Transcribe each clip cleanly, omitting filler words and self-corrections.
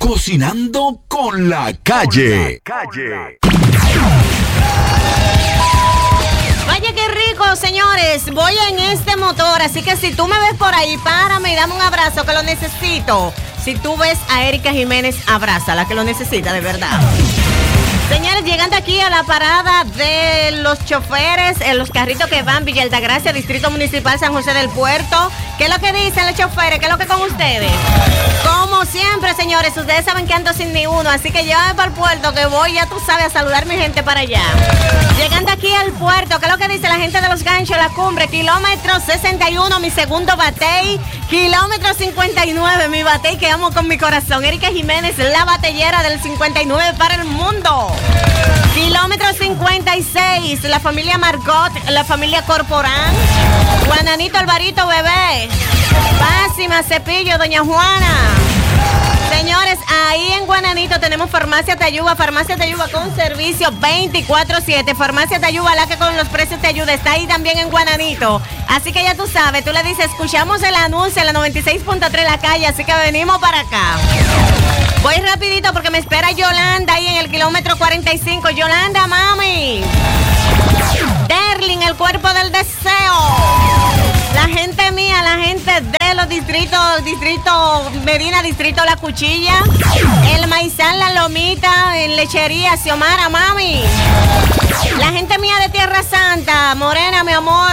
Cocinando con la calle. Vaya qué rico, señores. Voy en este motor, así que si tú me ves por ahí, párame y dame un abrazo que lo necesito. Si tú ves a Erika Jiménez, abrázala que lo necesita de verdad. Señores, llegando aquí a la parada de los choferes, en los carritos que van Villa Altagracia, Distrito Municipal San José del Puerto. ¿Qué es lo que dicen los choferes? ¿Qué es lo que con ustedes? Como siempre, señores, ustedes saben que ando sin ni uno, así que llévame para el puerto que voy, ya tú sabes, a saludar a mi gente para allá. Llegando aquí al puerto, ¿qué es lo que dice la gente de Los Ganchos, la cumbre? Kilómetro 61, mi segundo batey. Kilómetro 59, mi batey que amo con mi corazón. Erika Jiménez, la batellera del 59 para el mundo. Kilómetro 56, la familia Margot, la familia Corporán, Juananito Alvarito Bebé, Pásima Cepillo, Doña Juana. Señores, ahí en Guananito tenemos Farmacia Tayuba con servicio 24/7. Farmacia Tayuba, la que con los precios te ayuda, está ahí también en Guananito. Así que ya tú sabes, tú le dices, escuchamos el anuncio en la 96.3 La Calle, así que venimos para acá. Voy rapidito porque me espera Yolanda ahí en el kilómetro 45. Yolanda, mami. Derling, el cuerpo del deseo. La gente mía, la gente de los distritos, distrito Medina, distrito La Cuchilla, el Maizal, La Lomita, en Lechería, Xiomara, mami. La gente mía de Tierra Santa, Morena, mi amor.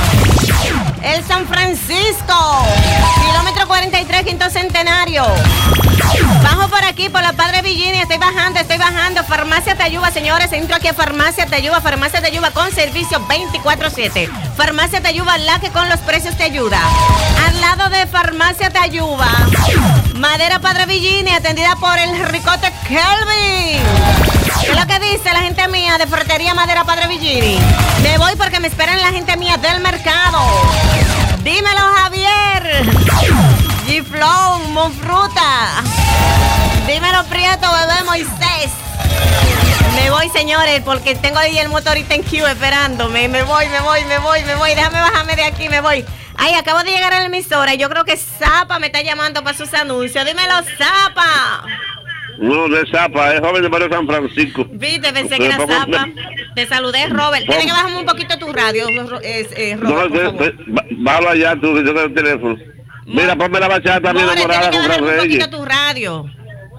El San Francisco, kilómetro 43, Quinto Centenario. Bajo por aquí, por la Padre Virginia, estoy bajando. Farmacia Tayuba, señores, entro aquí a Farmacia Tayuba con servicio 24/7. Farmacia Tayuba, la que con los precios te ayuda. Al lado de Farmacia Tayuba, Madera Padre Virginia, atendida por el Ricote Kelvin. ¿Qué es lo que dice la gente mía de Ferretería Madera Padre Virginia? Me voy porque me esperan la gente mía del mercado. Dímelo, Javier. G-Flow, Monfruta. Dímelo, Prieto, bebé Moisés. Me voy, señores, porque tengo ahí el motorista en queue esperándome. Me voy. Déjame bajarme de aquí, me voy. Ay, acabo de llegar a la emisora y yo creo que Zapa me está llamando para sus anuncios. Dímelo, Zapa. No, de Zapa, es joven de Barrio San Francisco. Viste, pensé que era Zapa. Te saludé, Robert. Tienes que bajarme un poquito tu radio, Robert, no, bájalo allá tú, que yo tengo el teléfono. Mira, ponme la bachata, mi enamorada con Fran Reyes. Un poquito tu radio.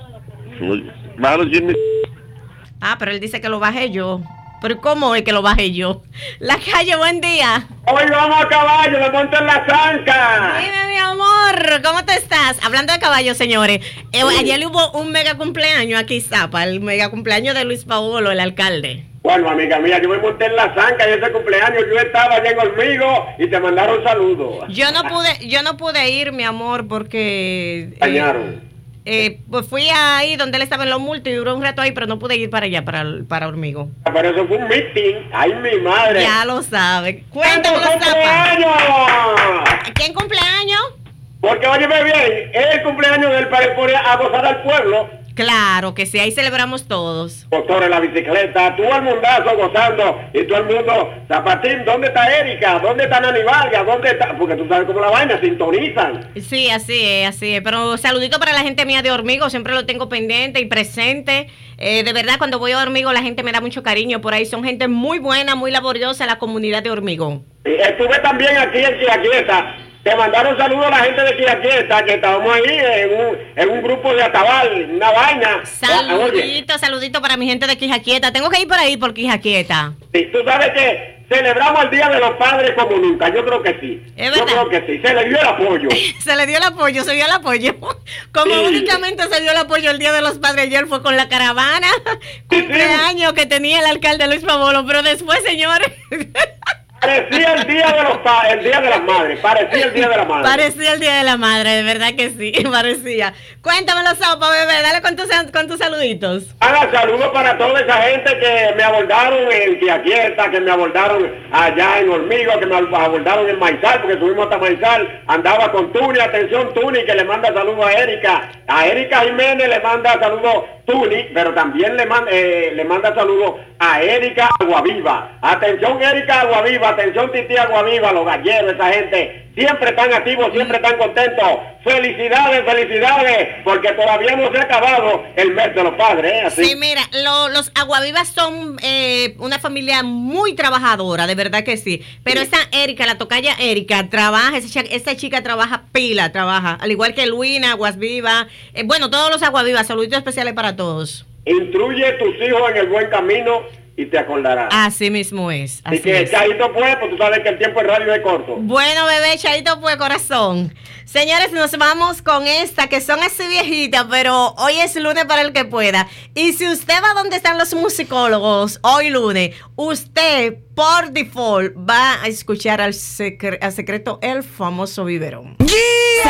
Bájalo, Jimmy. Ah, pero él dice que lo bajé yo. Pero ¿cómo es que lo bajé yo? La Calle, buen día. Hoy vamos a caballo, me monto en la zanca. Dime, mi amor, ¿cómo te estás? Hablando de caballos, señores. Ayer hubo un mega cumpleaños aquí, Zapa, el mega cumpleaños de Luis Paolo, el alcalde. Bueno, amiga mía, yo me monté en la zanca y ese cumpleaños yo estaba allá en Hormigo y te mandaron saludos. Yo no pude ir, mi amor, porque dañaron. Pues fui ahí donde él estaba en los multos y duró un rato ahí, pero no pude ir para allá, para Hormigo. Pero eso fue un meeting. ¡Ay, mi madre! Ya lo sabe. Cuéntame, cumpleaños! ¿Quién cumpleaños? Porque, óyeme bien, es el cumpleaños del para ir a gozar al pueblo. Claro que sí, ahí celebramos todos. Doctor, en la bicicleta, tú al mundazo gozando y todo el mundo, Zapatín, ¿dónde está Erika? ¿Dónde está Nani Vargas? ¿Dónde está? Porque tú sabes cómo la vaina, sintonizan. Sí, así es. Pero saludito para la gente mía de Hormigo, siempre lo tengo pendiente y presente. De verdad, cuando voy a Hormigo la gente me da mucho cariño por ahí. Son gente muy buena, muy laboriosa, la comunidad de Hormigo. Estuve también aquí en Quiaquieta. Te mandaron saludos a la gente de Quiaquieta, que estábamos ahí en un grupo de Atabal, una vaina. Saludito para mi gente de Quijaquieta. Tengo que ir por ahí por Quijaquieta. Sí, tú sabes que celebramos el Día de los Padres como nunca. Yo creo que sí. ¿Es verdad? Yo creo que sí. Se le dio el apoyo. se dio el apoyo. Como sí. Únicamente se dio el apoyo el Día de los Padres. Ayer fue con la caravana. Cumpleaños que tenía el alcalde Luis Paolo. Pero después, señores... Parecía el día de los el día de las madres, parecía el día de la madre. Parecía el día de la madre, de verdad que sí, parecía. Cuéntamelo, Zapa, bebé, dale con tus saluditos. Saludos para toda esa gente que me abordaron en Quiaquieta, que me abordaron allá en Hormigo, que me abordaron en Maizal, porque subimos hasta Maizal, andaba con Tuni, atención Tuni, que le manda saludos a Erika Jiménez le manda saludos Tuni, pero también le manda saludos a Erika Aguaviva. Atención Erika Aguaviva, atención Titi Aguaviva, los galleros, esa gente siempre están activos, siempre están contentos. Felicidades, felicidades, porque todavía no se ha acabado el mes de los padres, ¿eh? Así. Sí, mira, los Aguavivas son una familia muy trabajadora, de verdad que sí. Pero esa Erika, la tocaya Erika, trabaja, esa chica trabaja pila, trabaja, al igual que Luina, Aguasviva, bueno, todos los Aguavivas, saluditos especiales para todos. Instruye a tus hijos en el buen camino y te acordarás. Así mismo es. Así que es. Chaito pues tú sabes que el tiempo en radio es corto. Bueno, bebé, Chaito pues, corazón. Señores, nos vamos con esta, que son así viejitas, pero hoy es lunes para el que pueda. Y si usted va donde están los musicólogos, hoy lunes, usted por default va a escuchar al secreto El Famoso Biberón.